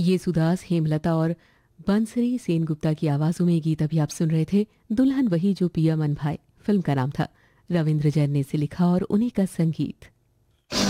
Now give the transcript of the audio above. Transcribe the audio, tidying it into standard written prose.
ये सुदास, हेमलता और बंसरी सेनगुप्ता की आवाज़ों में ये गीत अभी आप सुन रहे थे। दुल्हन वही जो पिया मन भाए फिल्म का नाम था। रविंद्र जैन ने इसे लिखा और उन्हीं का संगीत।